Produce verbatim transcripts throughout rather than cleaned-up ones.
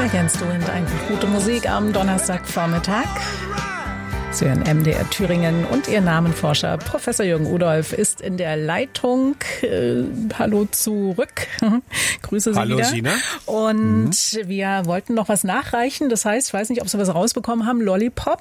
Jens Duhind, einfach gute Musik am Donnerstagvormittag. Sie hören M D R Thüringen und Ihr Namenforscher Professor Jürgen Udolph ist in der Leitung. Äh, hallo zurück. Grüße Sie hallo, wieder. Sina. Und mhm. wir wollten noch was nachreichen. Das heißt, ich weiß nicht, ob Sie was rausbekommen haben. Lollipop.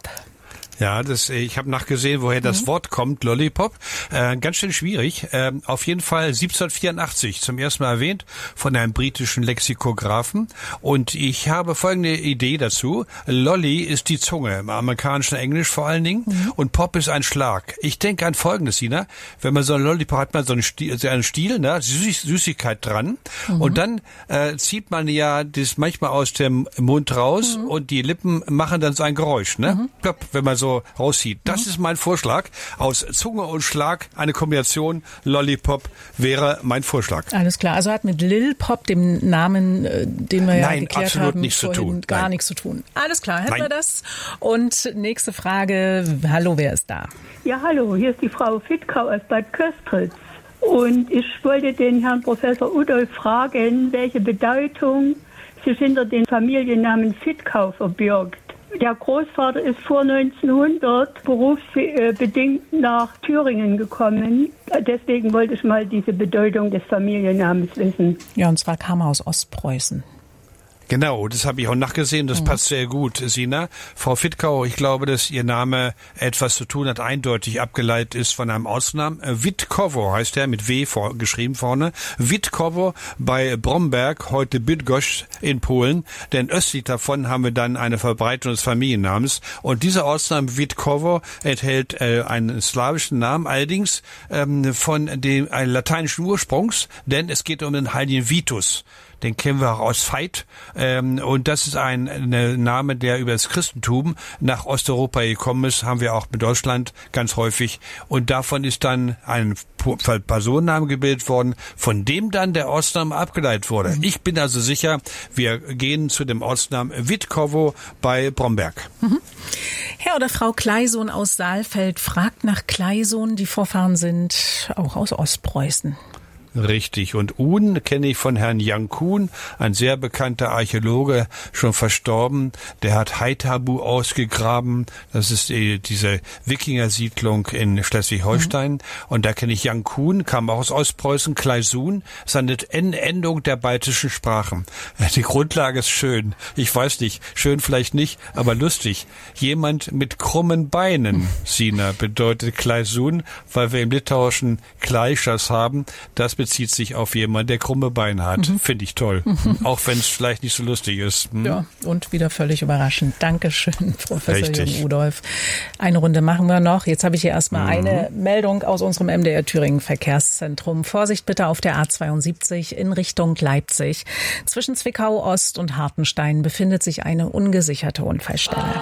Ja, das, ich habe nachgesehen, woher das mhm. Wort kommt, Lollipop. Äh, ganz schön schwierig. Äh, auf jeden Fall siebzehnhundertvierundachtzig zum ersten Mal erwähnt von einem britischen Lexikographen. Und ich habe folgende Idee dazu. Lolly ist die Zunge, im amerikanischen Englisch vor allen Dingen. Mhm. Und Pop ist ein Schlag. Ich denke an Folgendes, Sina. Wenn man so ein Lollipop hat, man so einen Stiel, so einen Stiel, ne, Süß, Süßigkeit dran. Mhm. Und dann äh, zieht man ja das manchmal aus dem Mund raus mhm. und die Lippen machen dann so ein Geräusch, ne? Mhm. Plopp, wenn man so rauszieht. Das mhm. ist mein Vorschlag. Aus Zunge und Schlag eine Kombination Lollipop wäre mein Vorschlag. Alles klar. Also hat mit Lil Pop, dem Namen, den wir Nein, ja geklärt absolut haben, nichts zu tun. gar Nein. nichts zu tun. Alles klar, hätten Nein. wir das. Und nächste Frage. Hallo, wer ist da? Ja, hallo. Hier ist die Frau Fittkau aus Bad Köstritz. Und ich wollte den Herrn Professor Udolph fragen, welche Bedeutung sich hinter den Familiennamen Fittkau verbirgt. Der Großvater ist vor neunzehnhundert berufsbedingt nach Thüringen gekommen. Deswegen wollte ich mal diese Bedeutung des Familiennamens wissen. Ja, und zwar kam er aus Ostpreußen. Genau, das habe ich auch nachgesehen, das mhm. passt sehr gut, Sina. Frau Fittkau, ich glaube, dass Ihr Name etwas zu tun hat, eindeutig abgeleitet ist von einem Ortsnamen. Witkowo heißt er, mit W vor, geschrieben vorne. Witkowo bei Bromberg, heute Bydgoszcz in Polen. Denn östlich davon haben wir dann eine Verbreitung des Familiennamens. Und dieser Ortsname Witkowo enthält äh, einen slawischen Namen, allerdings ähm, von dem äh, lateinischen Ursprungs, denn es geht um den heiligen Vitus. Den kennen wir auch aus Veit. Ähm, und das ist ein, ein Name, der über das Christentum nach Osteuropa gekommen ist. Haben wir auch mit Deutschland ganz häufig. Und davon ist dann ein Personenname gebildet worden, von dem dann der Ortsname abgeleitet wurde. Mhm. Ich bin also sicher, wir gehen zu dem Ortsnamen Witkowo bei Bromberg. Mhm. Herr oder Frau Kleisohn aus Saalfeld fragt nach Kleisohn. Die Vorfahren sind auch aus Ostpreußen. Richtig. Und Un kenne ich von Herrn Jan Kuhn, ein sehr bekannter Archäologe, schon verstorben. Der hat Haithabu ausgegraben. Das ist die, diese Wikingersiedlung in Schleswig-Holstein. Mhm. Und da kenne ich Jan Kuhn, kam auch aus Ostpreußen. Kleisun ist eine Endung der baltischen Sprachen. Die Grundlage ist schön. Ich weiß nicht, schön vielleicht nicht, aber lustig. Jemand mit krummen Beinen, Sina, bedeutet Kleisun, weil wir im Litauischen Kleischas haben. Das bezieht sich auf jemanden, der krumme Beine hat. Mhm. Finde ich toll. Mhm. Auch wenn es vielleicht nicht so lustig ist. Hm? Ja, und wieder völlig überraschend. Dankeschön, Professor Richtig. Jürgen Udolph. Eine Runde machen wir noch. Jetzt habe ich hier erstmal mhm. eine Meldung aus unserem M D R Thüringen Verkehrszentrum. Vorsicht bitte auf der A zweiundsiebzig in Richtung Leipzig. Zwischen Zwickau Ost und Hartenstein befindet sich eine ungesicherte Unfallstelle.